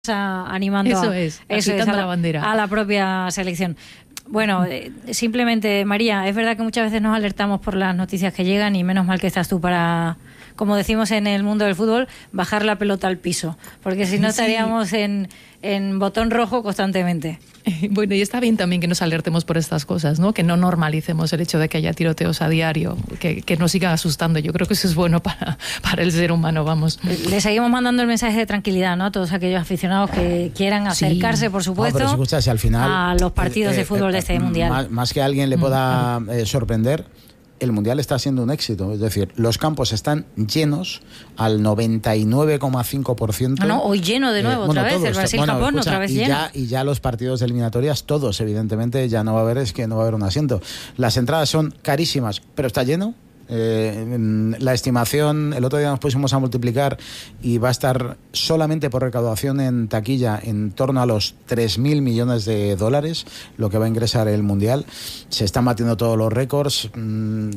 animando agitando la bandera a la propia selección. Bueno, simplemente, María, es verdad que muchas veces nos alertamos por las noticias que llegan y menos mal que estás tú para, como decimos en el mundo del fútbol, bajar la pelota al piso, porque si no estaríamos en botón rojo constantemente. Bueno, y está bien también que nos alertemos por estas cosas, ¿no? Que no normalicemos el hecho de que haya tiroteos a diario, que nos sigan asustando. Yo creo que eso es bueno para el ser humano, vamos. Le seguimos mandando el mensaje de tranquilidad, ¿no? A todos aquellos aficionados que quieran acercarse, por supuesto, pero escucha, si al final, a los partidos de fútbol de este Mundial. Más que a alguien le pueda sorprender, el Mundial está siendo un éxito. Es decir, los campos están llenos al 99,5%. No, hoy lleno de nuevo, otra vez. El Brasil-Japón, otra vez lleno. Y ya los partidos de eliminatorias, todos, evidentemente, ya no va a haber, un asiento. Las entradas son carísimas, pero está lleno. La estimación, el otro día nos pusimos a multiplicar y va a estar solamente por recaudación en taquilla en torno a los 3.000 millones de dólares, lo que va a ingresar el Mundial. Se están batiendo todos los récords. En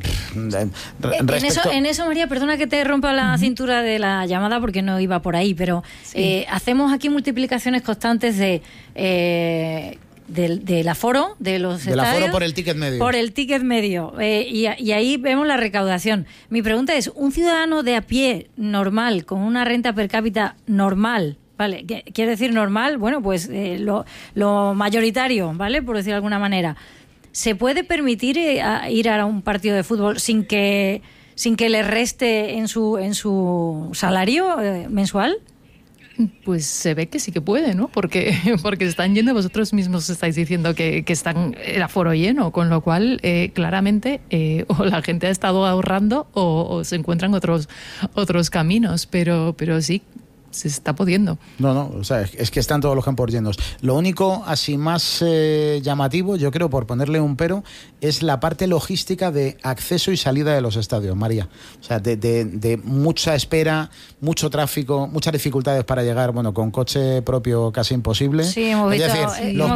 eso, María, perdona que te rompa la cintura de la llamada porque no iba por ahí, pero hacemos aquí multiplicaciones constantes del aforo de los del estadios, aforo por el ticket medio. Por el ticket medio. Y ahí vemos la recaudación. Mi pregunta es, ¿un ciudadano de a pie normal, con una renta per cápita normal, ¿vale? ¿Quiere decir normal? Bueno, pues lo mayoritario, ¿vale? Por decir de alguna manera. ¿Se puede permitir ir a un partido de fútbol sin que le reste en su salario mensual? Pues se ve que sí que puede, ¿no? Porque están yendo, vosotros mismos estáis diciendo que están el aforo lleno, con lo cual claramente o la gente ha estado ahorrando o se encuentran otros caminos, pero sí, se está pudiendo. No, o sea, es que están todos los campos llenos. Lo único así más llamativo, yo creo, por ponerle un pero, es la parte logística de acceso y salida de los estadios, María. O sea, de mucha espera, mucho tráfico, muchas dificultades para llegar, bueno, con coche propio casi imposible. Sí, hemos visto, los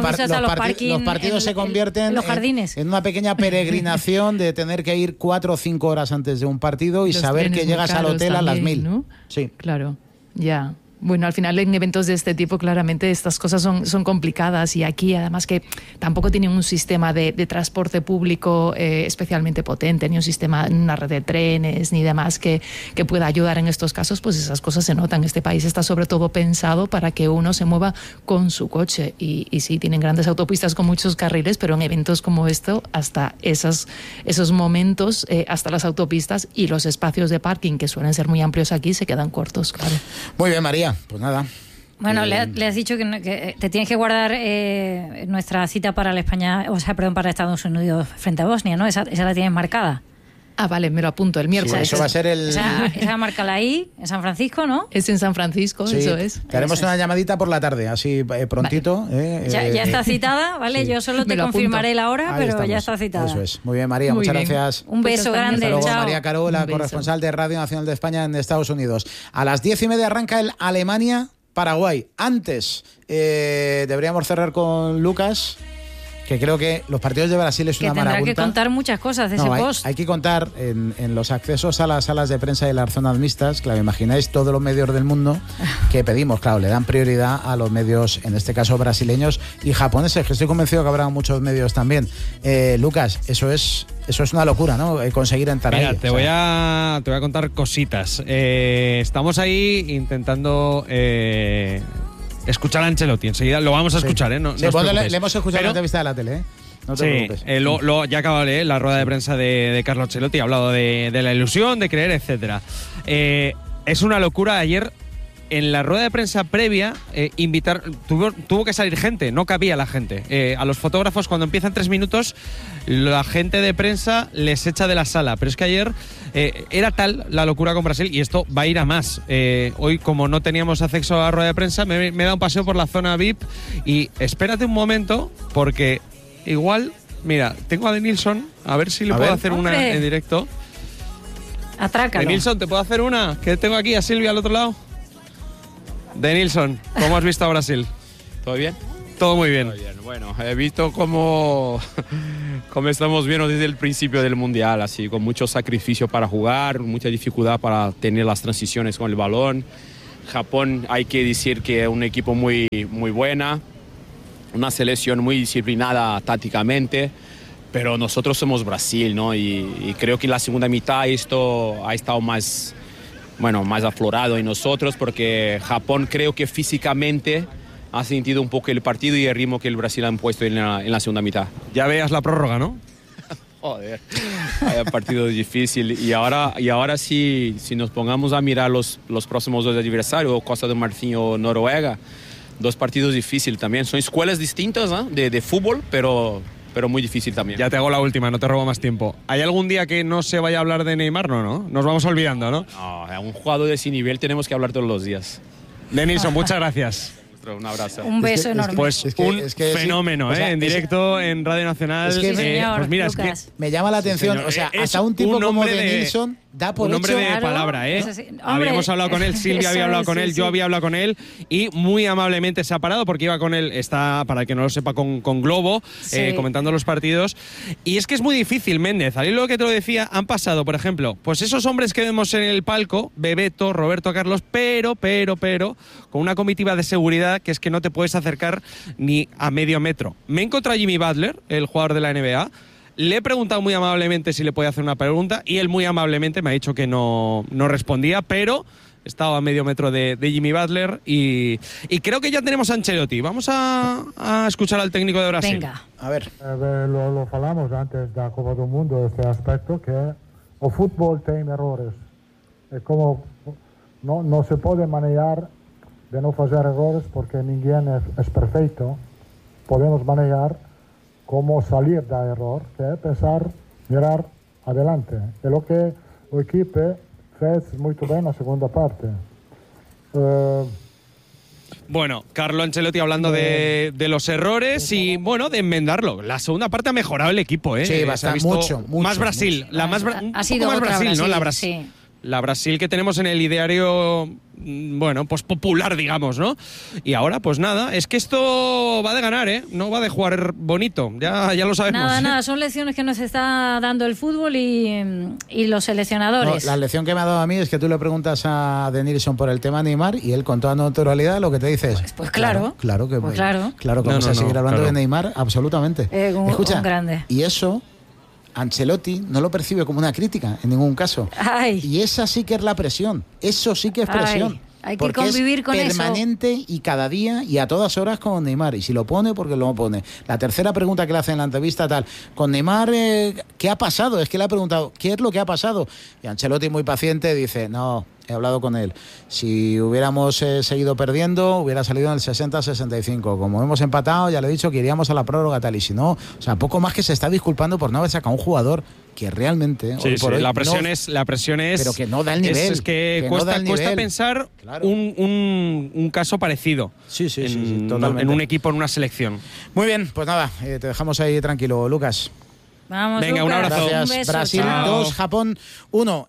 partidos se convierten los jardines. En una pequeña peregrinación de tener que ir 4 o 5 horas antes de un partido y saber que llegas al hotel también, a las 1.000. ¿No? Sí. Claro. Ya. Bueno, al final en eventos de este tipo claramente estas cosas son complicadas y aquí además que tampoco tienen un sistema de transporte público especialmente potente, ni un sistema, una red de trenes ni demás que pueda ayudar en estos casos, pues esas cosas se notan. Este país está sobre todo pensado para que uno se mueva con su coche y sí, tienen grandes autopistas con muchos carriles, pero en eventos como esto, hasta esos momentos, hasta las autopistas y los espacios de parking que suelen ser muy amplios aquí se quedan cortos, claro. Muy bien, María. Pues nada. Bueno, le has dicho que te tienes que guardar nuestra cita para para Estados Unidos frente a Bosnia, ¿no? Esa la tienes marcada. Ah, vale, me lo apunto el miércoles. Sí, eso va a ser esa márcala ahí, en San Francisco, ¿no? Es en San Francisco, sí, eso es. Te haremos una llamadita por la tarde, así prontito. Vale. Ya está citada, ¿vale? Sí. Yo solo te confirmaré la hora, pero estamos. Ya está citada. Eso es. Muy bien, María, muchas gracias. Un beso grande. Hasta luego, chao. María Caro, la corresponsal de Radio Nacional de España en Estados Unidos. A las 10:30 arranca el Alemania-Paraguay. Antes deberíamos cerrar con Lucas, que creo que los partidos de Brasil es una marabunta. Tendrá que contar muchas cosas de ese post. Hay que contar en los accesos a las salas de prensa y las zonas mixtas, claro, imagináis todos los medios del mundo que pedimos, claro, le dan prioridad a los medios, en este caso brasileños y japoneses, que estoy convencido que habrá muchos medios también. Lucas, eso es una locura, ¿no? Conseguir entrar ahí. Te voy a contar cositas. Estamos ahí intentando... escuchar a Ancelotti, enseguida lo vamos a escuchar, ¿eh? No le hemos escuchado en la entrevista de la tele, ¿eh? No te preocupes. Ya acaba de leer la rueda de prensa de Carlo Ancelotti, ha hablado de la ilusión, de creer, etcétera. Es una locura. Ayer, en la rueda de prensa previa, tuvo que salir gente, no cabía la gente. A los fotógrafos, cuando empiezan 3 minutos, la gente de prensa les echa de la sala. Pero es que ayer era tal la locura con Brasil, y esto va a ir a más. Hoy, como no teníamos acceso a la rueda de prensa, me he dado un paseo por la zona VIP y espérate un momento, porque igual, mira, tengo a Denilson, a ver si le puedo hacer una en directo. Atrácalo. Denilson, ¿te puedo hacer una? Que tengo aquí a Silvia al otro lado. Denilson, ¿cómo has visto a Brasil? ¿Todo bien? Todo muy bien. Todo bien. Bueno, he visto cómo estamos viendo desde el principio del Mundial, así, con mucho sacrificio para jugar, mucha dificultad para tener las transiciones con el balón. Japón hay que decir que es un equipo muy, muy buena, una selección muy disciplinada tácticamente, pero nosotros somos Brasil, ¿no? Y creo que la segunda mitad esto ha estado más aflorado en nosotros, porque Japón creo que físicamente ha sentido un poco el partido y el ritmo que el Brasil ha puesto en la segunda mitad. Ya veas la prórroga, ¿no? Joder, vaya partido difícil. Y ahora si nos pongamos a mirar los próximos dos adversarios, Costa de Marfil o Noruega, dos partidos difíciles también. Son escuelas distintas, ¿no? de fútbol, pero muy difícil también. Ya te hago la última, no te robo más tiempo. ¿Hay algún día que no se vaya a hablar de Neymar? No. Nos vamos olvidando, ¿no? No, a un jugador de ese nivel tenemos que hablar todos los días. Denilson, muchas gracias. Un abrazo. Un beso enorme. Pues un fenómeno, sí, o sea, en directo, en Radio Nacional. Es que señor, pues mira, Lucas. es que me llama la atención, señor. o sea, Es hasta un tipo un como hombre Denilson da por un hombre hecho... de Claro, palabra, ¿eh? es así. Hombre, Habíamos hablado con él, Silvia había eso hablado es, con sí, él, sí. yo había hablado con él y muy amablemente se ha parado porque iba con él, está, para el que no lo sepa, con Globo, Sí. comentando los partidos. Y es que es muy difícil, Méndez, al hilo que te lo decía, han pasado, por ejemplo, pues esos hombres que vemos en el palco, Bebeto, Roberto Carlos, pero, con una comitiva de seguridad que es que no te puedes acercar ni a medio metro. Me he encontrado a Jimmy Butler, el jugador de la NBA. Le he preguntado muy amablemente si le podía hacer una pregunta y él muy amablemente me ha dicho que no respondía, pero estaba a medio metro de Jimmy Butler y creo que ya tenemos a Ancelotti. Vamos a escuchar al técnico de Brasil. Venga. A ver. Lo falamos antes da Copa do Mundo, este aspecto, que o fútbol tiene errores. Es como no se puede manejar de no hacer errores porque ninguém es perfecto. Podemos manejar cómo salir del error, que es pensar, mirar adelante. Es lo que el equipo fez muy bien en la segunda parte. Bueno, Carlo Ancelotti hablando de los errores y, bueno, de enmendarlo. La segunda parte ha mejorado el equipo, ¿eh? Sí, Se ha bastante, visto mucho. Más Brasil. Ha sido más otra Brasil, ¿no? La Brasil, Brasil. sí. La Brasil que tenemos en el ideario, bueno, pues popular, digamos, ¿no? Y ahora, pues nada, es que esto va de ganar, ¿eh? No va de jugar bonito, ya lo sabemos. Nada, son lecciones que nos está dando el fútbol y los seleccionadores. No, la lección que me ha dado a mí es que tú le preguntas a Denilson por el tema Neymar y él con toda naturalidad lo que te dice es... Pues claro. Claro que Pues claro. Claro que vamos a seguir hablando de Neymar, absolutamente. Un grande. Y eso... Ancelotti no lo percibe como una crítica en ningún caso. Ay. Y esa sí que es la presión. Eso sí que es presión. Ay, hay que porque convivir es con eso. permanente y cada día y a todas horas con Neymar. Y si lo pone, porque lo pone. La tercera pregunta que le hacen en la entrevista, tal. Con Neymar, ¿qué ha pasado? Es que le ha preguntado, ¿qué es lo que ha pasado? Y Ancelotti, muy paciente, dice, no, he hablado con él. Si hubiéramos seguido perdiendo, hubiera salido en el 60-65. Como hemos empatado, ya le he dicho que iríamos a la prórroga, tal. Y si no, o sea, poco más que se está disculpando por no haber sacado un jugador que realmente... Sí, hoy por hoy la presión es... Pero que no da el nivel. Es que no cuesta, da el nivel. cuesta pensar Claro. un caso parecido. Sí, en totalmente. un equipo, en una selección. Muy bien, pues nada, te dejamos ahí tranquilo, Lucas. Vamos, Venga, Lucas, un abrazo. Gracias. Un beso, Brasil chao. 2, Japón 1.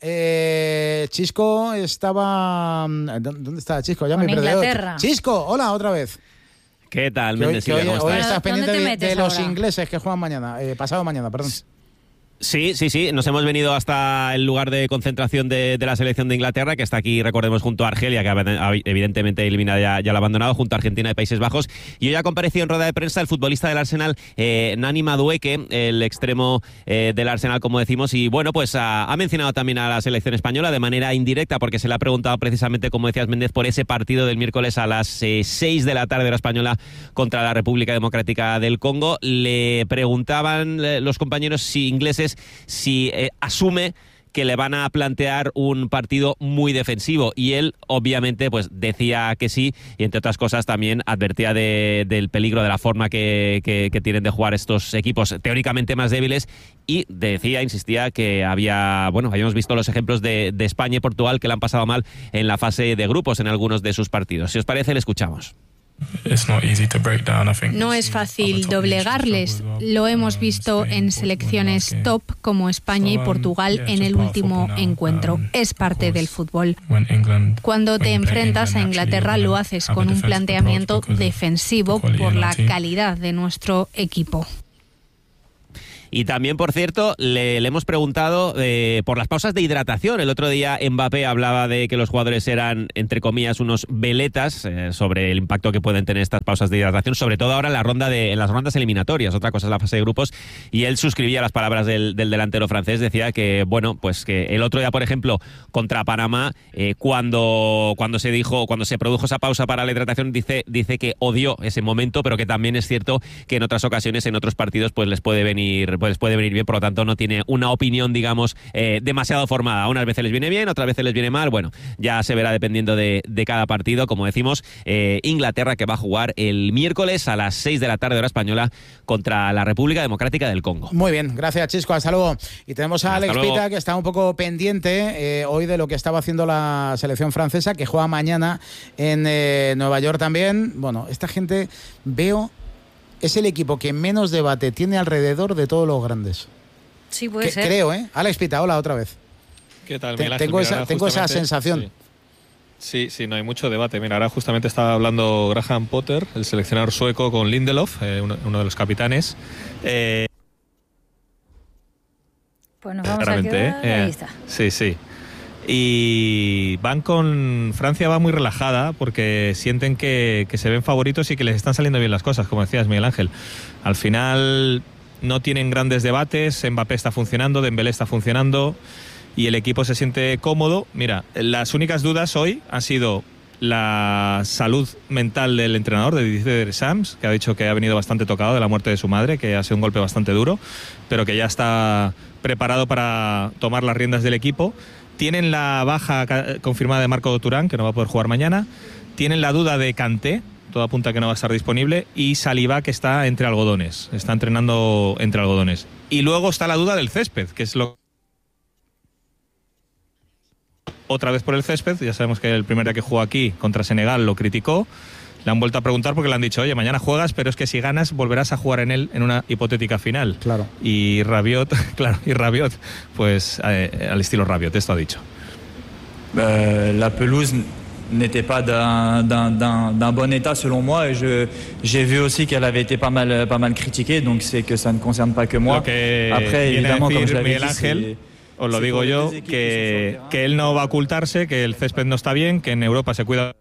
Chisco estaba... ¿Dónde está Chisco? Ya Con me he perdido. Inglaterra. Chisco, hola, otra vez. ¿Qué tal, Que hoy, Méndez? Silvia, ¿cómo hoy estás? estás ¿Dónde pendiente te de metes los ahora? ingleses que juegan mañana, pasado mañana, perdón. Sí, nos hemos venido hasta el lugar de concentración de la selección de Inglaterra, que está aquí, recordemos, junto a Argelia, que evidentemente eliminada ya lo ha abandonado, junto a Argentina y Países Bajos. Y hoy ha comparecido en rueda de prensa el futbolista del Arsenal, Nani Madueke, el extremo del Arsenal, como decimos, y bueno, pues ha mencionado también a la selección española de manera indirecta, porque se le ha preguntado precisamente, como decías, Méndez, por ese partido del miércoles a las 6 de la tarde hora española contra la República Democrática del Congo. Le preguntaban los compañeros ingleses si asume que le van a plantear un partido muy defensivo, y él obviamente pues decía que sí, y entre otras cosas también advertía del peligro de la forma que tienen de jugar estos equipos teóricamente más débiles, y insistía que habíamos visto los ejemplos de España y Portugal que le han pasado mal en la fase de grupos en algunos de sus partidos. Si os parece, le escuchamos. No es fácil doblegarles. Lo hemos visto en selecciones top como España y Portugal en el último encuentro. Es parte del fútbol. Cuando te enfrentas a Inglaterra lo haces con un planteamiento defensivo por la calidad de nuestro equipo. Y también, por cierto, le hemos preguntado por las pausas de hidratación. El otro día Mbappé hablaba de que los jugadores eran, entre comillas, unos veletas sobre el impacto que pueden tener estas pausas de hidratación, sobre todo ahora en las rondas eliminatorias. Otra cosa es la fase de grupos, y él suscribía las palabras del delantero francés. Decía que, bueno, pues que el otro día, por ejemplo, contra Panamá, cuando se produjo esa pausa para la hidratación, dice que odió ese momento, pero que también es cierto que en otras ocasiones, en otros partidos, pues les puede venir bien. Por lo tanto, no tiene una opinión, digamos, demasiado formada. Unas veces les viene bien, otras veces les viene mal. Bueno, ya se verá dependiendo de cada partido. Como decimos, Inglaterra, que va a jugar el miércoles a las 6 de la tarde hora española contra la República Democrática del Congo. Muy bien, gracias, Chisco, hasta luego. Y tenemos a Alex Pita, que está un poco pendiente hoy de lo que estaba haciendo la selección francesa, que juega mañana en Nueva York también. Bueno, esta gente, es el equipo que menos debate tiene alrededor de todos los grandes. Sí, puede ser. Creo, ¿eh? Alex Pita, hola otra vez. ¿Qué tal, Miguel Ángel? Tengo esa sensación. Sí, no hay mucho debate. Mira, ahora justamente estaba hablando Graham Potter, el seleccionador sueco, con Lindelof, uno de los capitanes. Pues nos vamos a quedar, ahí está. Sí. Y Francia va muy relajada porque sienten que se ven favoritos y que les están saliendo bien las cosas, como decías, Miguel Ángel. Al final no tienen grandes debates, Mbappé está funcionando, Dembélé está funcionando y el equipo se siente cómodo. Mira, las únicas dudas hoy han sido la salud mental del entrenador, de Didier Deschamps, que ha dicho que ha venido bastante tocado de la muerte de su madre, que ha sido un golpe bastante duro, pero que ya está preparado para tomar las riendas del equipo. Tienen la baja confirmada de Marco Turán, que no va a poder jugar mañana. Tienen la duda de Kanté, todo apunta que no va a estar disponible, y Saliba, que está entre algodones, está entrenando entre algodones. Y luego está la duda del césped, que es otra vez por el césped. Ya sabemos que el primer día que jugó aquí contra Senegal lo criticó. Le han vuelto a preguntar porque le han dicho, oye, mañana juegas, pero es que si ganas volverás a jugar en él en una hipotética final. Claro. Y Rabiot, pues al estilo Rabiot, esto ha dicho. La pelouse n'était pas d'un bon état selon moi, et j'ai vu aussi qu'elle avait été pas mal critiquée, donc c'est que ça ne concerne pas que moi. Lo que Après, évidemment, viene a decir comme je l'avais Miguel dit, Ángel, os lo digo yo, que él no va a ocultarse, que el césped no está bien, que en Europa se cuida.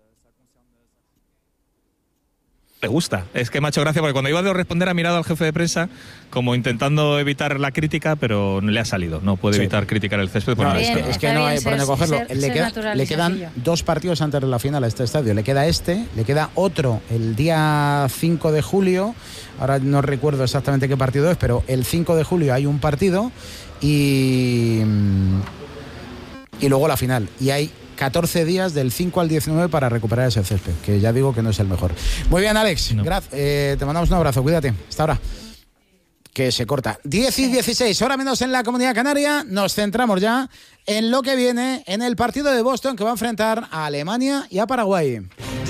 Le gusta. Es que me ha hecho gracia porque cuando iba a responder ha mirado al jefe de prensa como intentando evitar la crítica, pero no le ha salido. No puede evitar criticar el césped. No, es que no hay por dónde cogerlo. Le quedan 2 partidos antes de la final a este estadio. Le queda le queda otro el día 5 de julio. Ahora no recuerdo exactamente qué partido es, pero el 5 de julio hay un partido y luego la final. Y hay 14 días del 5 al 19 para recuperar ese césped, que ya digo que no es el mejor. Muy bien, Alex, te mandamos un abrazo, cuídate, hasta ahora. Que se corta. 10 y 16, hora menos en la Comunidad Canaria. Nos centramos ya en lo que viene en el partido de Boston, que va a enfrentar a Alemania y a Paraguay.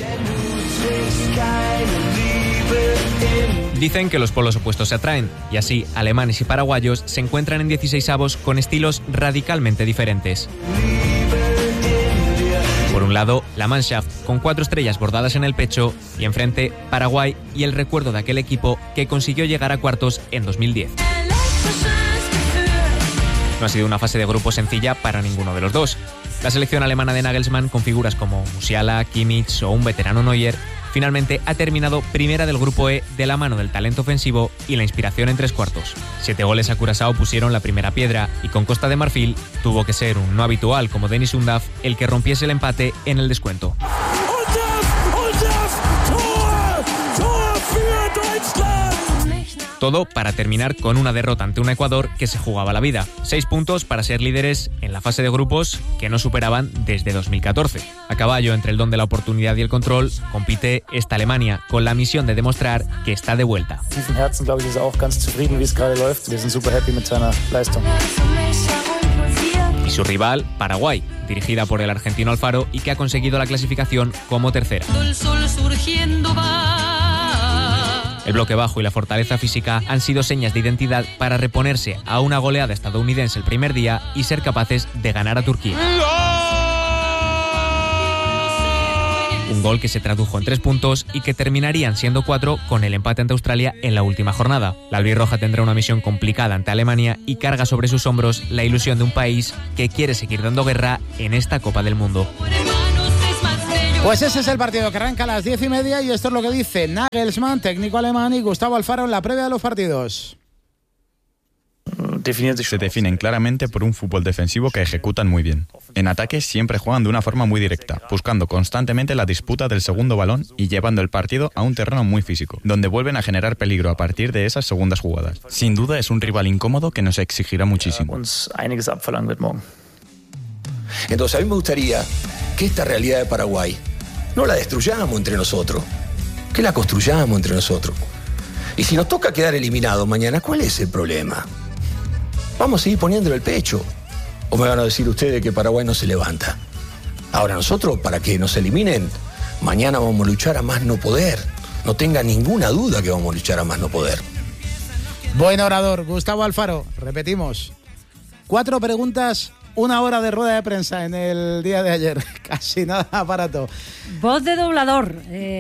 Dicen que los polos opuestos se atraen, y así alemanes y paraguayos se encuentran en 16avos con estilos radicalmente diferentes. Por un lado, la Mannschaft, con 4 estrellas bordadas en el pecho, y enfrente, Paraguay y el recuerdo de aquel equipo que consiguió llegar a cuartos en 2010. No ha sido una fase de grupo sencilla para ninguno de los dos. La selección alemana de Nagelsmann, con figuras como Musiala, Kimmich o un veterano Neuer, finalmente ha terminado primera del grupo E de la mano del talento ofensivo y la inspiración en 3 cuartos. 7 goles a Curazao pusieron la primera piedra, y con Costa de Marfil tuvo que ser un no habitual como Dennis Undav el que rompiese el empate en el descuento. Todo para terminar con una derrota ante un Ecuador que se jugaba la vida. 6 puntos para ser líderes en la fase de grupos que no superaban desde 2014. A caballo entre el don de la oportunidad y el control, compite esta Alemania con la misión de demostrar que está de vuelta. Y su rival, Paraguay, dirigida por el argentino Alfaro y que ha conseguido la clasificación como tercera. El bloque bajo y la fortaleza física han sido señas de identidad para reponerse a una goleada estadounidense el primer día y ser capaces de ganar a Turquía. un gol que se tradujo en 3 puntos y que terminarían siendo 4 con el empate ante Australia en la última jornada. La albirroja tendrá una misión complicada ante Alemania y carga sobre sus hombros la ilusión de un país que quiere seguir dando guerra en esta Copa del Mundo. Pues ese es el partido que arranca a las 10:30 y esto es lo que dice Nagelsmann, técnico alemán, y Gustavo Alfaro en la previa de los partidos. Se definen claramente por un fútbol defensivo que ejecutan muy bien. En ataque siempre juegan de una forma muy directa, buscando constantemente la disputa del segundo balón y llevando el partido a un terreno muy físico, donde vuelven a generar peligro a partir de esas segundas jugadas. Sin duda es un rival incómodo que nos exigirá muchísimo. Entonces a mí me gustaría que esta realidad de Paraguay no la destruyamos entre nosotros, que la construyamos entre nosotros. Y si nos toca quedar eliminados mañana, ¿cuál es el problema? Vamos a seguir poniéndole el pecho. ¿O me van a decir ustedes que Paraguay no se levanta? Ahora nosotros, para que nos eliminen, mañana vamos a luchar a más no poder. No tenga ninguna duda que vamos a luchar a más no poder. Buen orador, Gustavo Alfaro. Repetimos. 4 preguntas, 1 hora de rueda de prensa en el día de ayer. Casi nada aparato. Voz de doblador.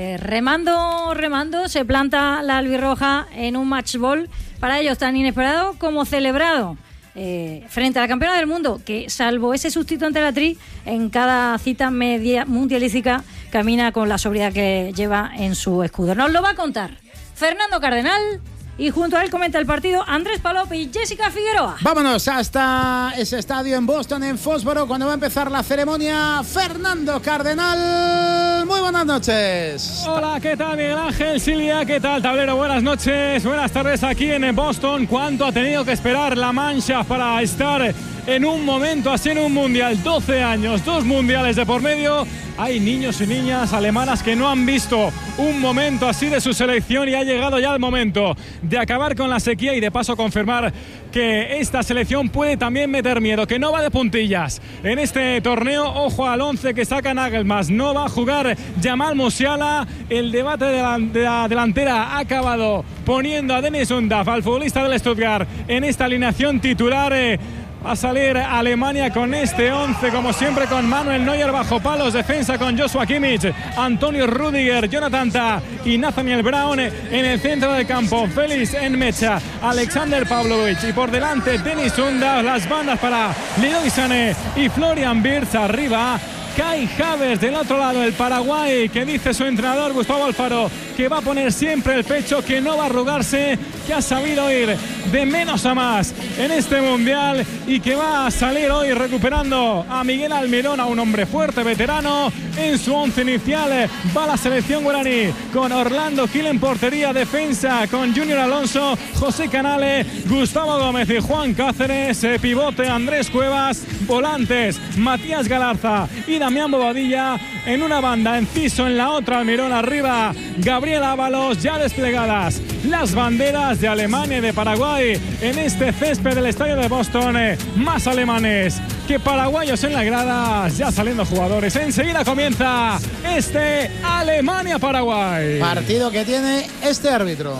Remando, se planta la albirroja en un match ball para ellos tan inesperado como celebrado. Frente a la campeona del mundo, que salvo ese sustituto ante la Tri, en cada cita media mundialística camina con la sobriedad que lleva en su escudo. Nos lo va a contar Fernando Cardenal y junto a él comenta el partido Andrés Palop y Jessica Figueroa. Vámonos hasta ese estadio en Boston, en Foxboro, cuando va a empezar la ceremonia. Fernando Cardenal, muy buenas noches. Hola, ¿qué tal Miguel Ángel? Silvia, ¿qué tal tablero? Buenas noches, buenas tardes aquí en Boston. ¿Cuánto ha tenido que esperar la Mannschaft para estar en un momento así en un mundial? 12 años, 2 mundiales de por medio. Hay niños y niñas alemanas que no han visto un momento así de su selección y ha llegado ya el momento de acabar con la sequía y de paso confirmar que esta selección puede también meter miedo, que no va de puntillas. En este torneo, ojo al 11 que saca Nagelsmann. No va a jugar Jamal Musiala. El debate de la delantera ha acabado poniendo a Dennis Undaff, al futbolista del Stuttgart, en esta alineación titular. Va a salir Alemania con este 11, como siempre, con Manuel Neuer bajo palos, defensa con Joshua Kimmich, Antonio Rüdiger, Jonathan Tah y Nathaniel Brown en el centro del campo, Félix Nmecha, Alexander Pavlovich y por delante Dennis Undaff, las bandas para Leroy Sané y Florian Wirtz arriba. Kai Havertz del otro lado, el Paraguay, que dice su entrenador Gustavo Alfaro que va a poner siempre el pecho, que no va a arrugarse, que ha sabido ir de menos a más en este mundial y que va a salir hoy recuperando a Miguel Almirón, a un hombre fuerte, veterano. En su 11 inicial va la selección guaraní con Orlando Gil en portería, defensa con Junior Alonso, José Canale, Gustavo Gómez y Juan Cáceres, pivote Andrés Cuevas, volantes Matías Galarza y Damián Bobadilla. En una banda Enciso, en la otra Almirón, arriba Gabriel Ábalos. Ya desplegadas las banderas de Alemania y de Paraguay en este césped del estadio de Boston. Más alemanes que paraguayos en las gradas, ya saliendo jugadores. Enseguida comienza este Alemania-Paraguay. Partido que tiene este árbitro.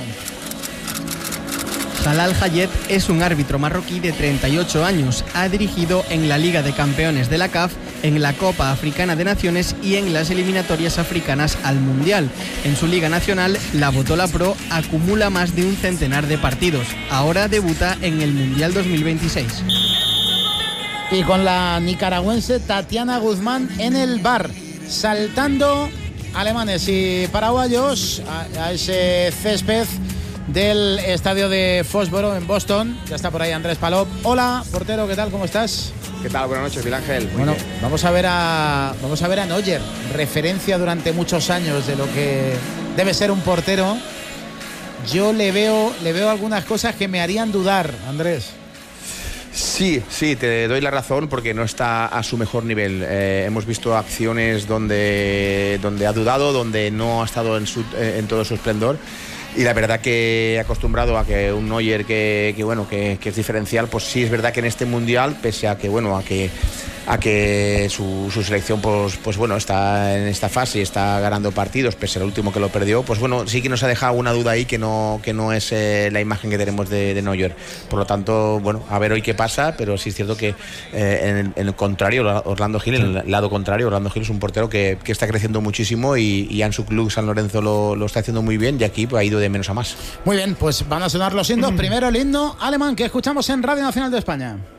Jalal Hayet es un árbitro marroquí de 38 años. Ha dirigido en la Liga de Campeones de la CAF, en la Copa Africana de Naciones y en las eliminatorias africanas al Mundial. En su Liga Nacional, la Botola Pro acumula más de un centenar de partidos. Ahora debuta en el Mundial 2026. Y con la nicaragüense Tatiana Guzmán en el bar, saltando alemanes y paraguayos a ese césped del estadio de Foxboro en Boston. Ya está por ahí Andrés Palop. Hola, portero, ¿qué tal? ¿Cómo estás? ¿Qué tal? Buenas noches, Miguel Ángel. Bueno, vamos a ver a Neuer, referencia durante muchos años de lo que debe ser un portero. Yo le veo algunas cosas que me harían dudar, Andrés. Sí, te doy la razón porque no está a su mejor nivel. Hemos visto acciones donde ha dudado, donde no ha estado en todo su esplendor. Y la verdad que acostumbrado a que un Neuer que es diferencial, pues sí es verdad que en este mundial, pese a que su selección pues bueno, está en esta fase y está ganando partidos, pese al último que lo perdió. Pues bueno, sí que nos ha dejado una duda ahí que no es la imagen que tenemos de Neuer. Por lo tanto, bueno, a ver hoy qué pasa, pero sí es cierto que en el contrario, Orlando Gil, en el lado contrario, Orlando Gil es un portero que está creciendo muchísimo y en su club San Lorenzo lo está haciendo muy bien, y aquí pues, ha ido de menos a más. Muy bien, pues van a sonar los himnos. Primero el himno alemán que escuchamos en Radio Nacional de España.